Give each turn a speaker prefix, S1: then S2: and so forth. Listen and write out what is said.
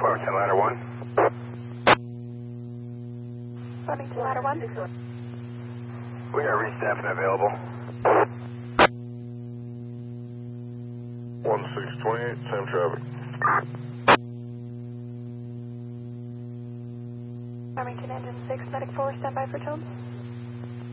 S1: Farmington Ladder 1.
S2: Farmington Ladder 1.
S1: We got restaffing available.
S3: 1628, same traffic.
S2: Farmington Engine 6, Medic 4, standby for tone.